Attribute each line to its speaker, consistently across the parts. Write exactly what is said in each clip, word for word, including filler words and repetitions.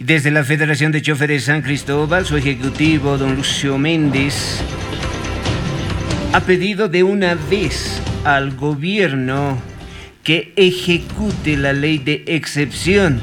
Speaker 1: Desde la Federación de Choferes San Cristóbal, su ejecutivo, don Lucio Méndez, ha pedido de una vez al gobierno que ejecute la ley de excepción,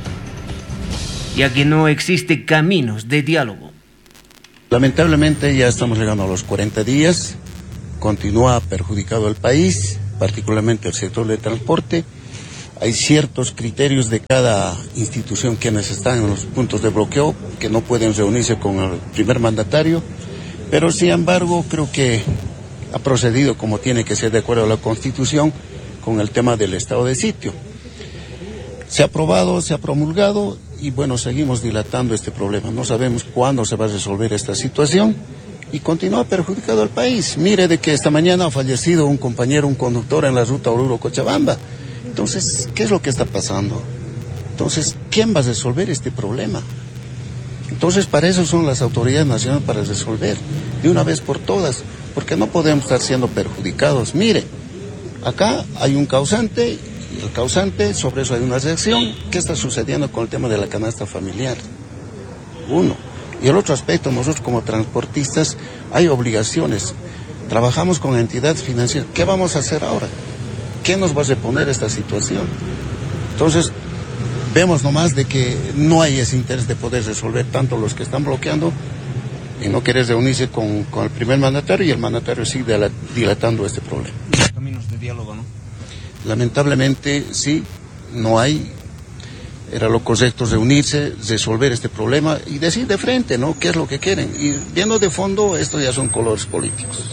Speaker 1: ya que no existe caminos de diálogo.
Speaker 2: Lamentablemente ya estamos llegando a los cuarenta días, continúa perjudicado el país, particularmente el sector de transporte. Hay ciertos criterios de cada institución quienes están en los puntos de bloqueo que no pueden reunirse con el primer mandatario, pero sin embargo creo que ha procedido como tiene que ser de acuerdo a la Constitución con el tema del estado de sitio. Se ha aprobado, se ha promulgado y bueno, seguimos dilatando este problema. No sabemos cuándo se va a resolver esta situación y continúa perjudicado al país. Mire de que esta mañana ha fallecido un compañero, un conductor en la ruta Oruro-Cochabamba. Entonces, ¿qué es lo que está pasando? Entonces, ¿quién va a resolver este problema? Entonces, para eso son las autoridades nacionales, para resolver de una vez por todas, porque no podemos estar siendo perjudicados. Mire, acá hay un causante, y el causante, sobre eso hay una reacción. ¿Qué está sucediendo con el tema de la canasta familiar? Uno. Y el otro aspecto, nosotros como transportistas hay obligaciones. Trabajamos con entidades financieras. ¿Qué vamos a hacer ahora? ¿Quién nos va a reponer esta situación? Entonces, vemos nomás de que no hay ese interés de poder resolver tanto los que están bloqueando y no querer reunirse con, con el primer mandatario, y el mandatario sigue dilatando este problema.
Speaker 1: Caminos de diálogo, ¿no?
Speaker 2: Lamentablemente, sí, no hay. Era lo correcto reunirse, resolver este problema y decir de frente, ¿no?, qué es lo que quieren. Y viendo de fondo, esto ya son colores políticos.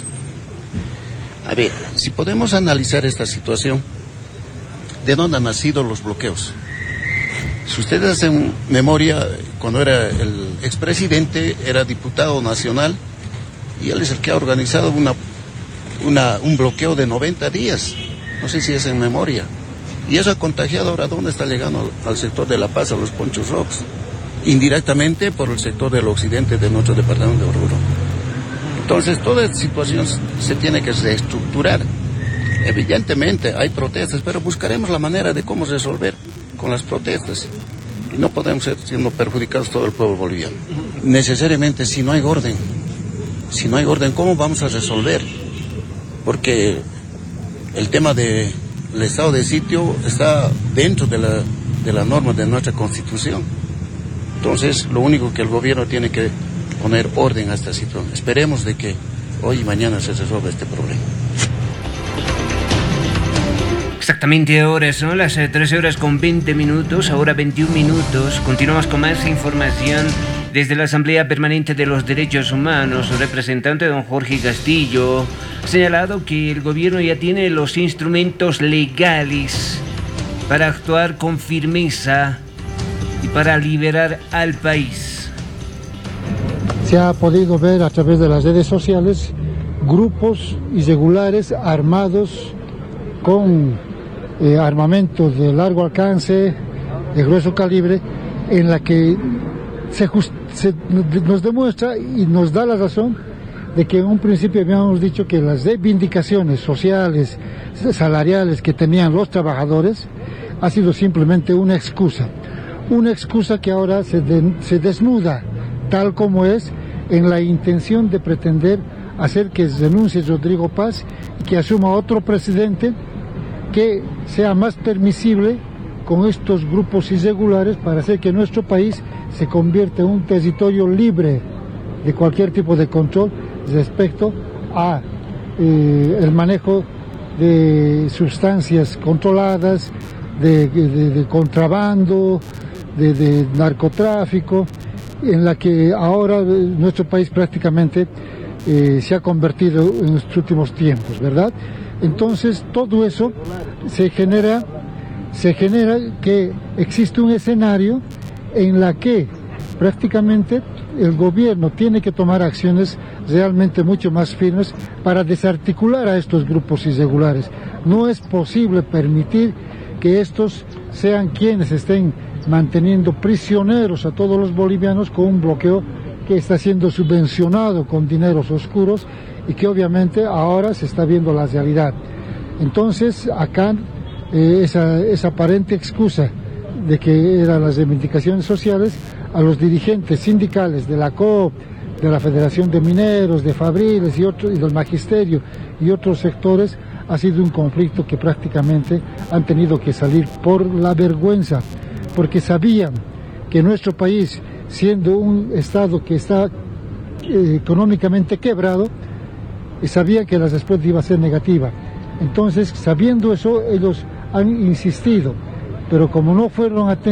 Speaker 2: A ver, si podemos analizar esta situación, ¿de dónde han nacido los bloqueos? Si ustedes hacen memoria, cuando era el expresidente, era diputado nacional, y él es el que ha organizado una, una, un bloqueo de noventa días. No sé si es en memoria. Y eso ha contagiado ahora dónde está llegando al, al sector de La Paz, a los Ponchos Rocks, indirectamente por el sector del occidente de nuestro departamento de Oruro. Entonces, toda esta situación se tiene que reestructurar. Evidentemente, hay protestas, pero buscaremos la manera de cómo resolver con las protestas. Y no podemos ser siendo perjudicados todo el pueblo boliviano. Necesariamente, si no hay orden, si no hay orden, ¿cómo vamos a resolver? Porque el tema del estado de sitio está dentro de la, de la norma de nuestra Constitución. Entonces, lo único que el gobierno tiene que poner orden a esta situación. Esperemos de que hoy y mañana se resuelva este problema.
Speaker 1: Exactamente ahora son las trece horas con veinte minutos, ahora veintiún minutos. Continuamos con más información desde la Asamblea Permanente de los Derechos Humanos. Su representante, don Jorge Castillo, ha señalado que el gobierno ya tiene los instrumentos legales para actuar con firmeza y para liberar al país.
Speaker 3: Se ha podido ver a través de las redes sociales grupos irregulares armados con eh, armamentos de largo alcance, de grueso calibre, en la que se, just, se nos demuestra y nos da la razón de que en un principio habíamos dicho que las reivindicaciones sociales, salariales que tenían los trabajadores ha sido simplemente una excusa, una excusa que ahora se, de, se desnuda tal como es, en la intención de pretender hacer que renuncie Rodrigo Paz y que asuma otro presidente que sea más permisible con estos grupos irregulares, para hacer que nuestro país se convierta en un territorio libre de cualquier tipo de control respecto a eh, el manejo de sustancias controladas, de, de, de contrabando, de, de narcotráfico, en la que ahora nuestro país prácticamente eh, se ha convertido en los últimos tiempos, ¿verdad? Entonces todo eso se genera, se genera que existe un escenario en la que prácticamente el gobierno tiene que tomar acciones realmente mucho más firmes para desarticular a estos grupos irregulares. No es posible permitir que estos sean quienes estén manteniendo prisioneros a todos los bolivianos con un bloqueo que está siendo subvencionado con dineros oscuros y que obviamente ahora se está viendo la realidad. Entonces acá eh, esa, esa aparente excusa de que eran las reivindicaciones sociales, a los dirigentes sindicales de la C O P, de la Federación de Mineros, de Fabriles y, otros, y del Magisterio y otros sectores, ha sido un conflicto que prácticamente han tenido que salir por la vergüenza, porque sabían que nuestro país, siendo un Estado que está eh, económicamente quebrado, sabían que la respuesta iba a ser negativa. Entonces, sabiendo eso, ellos han insistido, pero como no fueron atentos,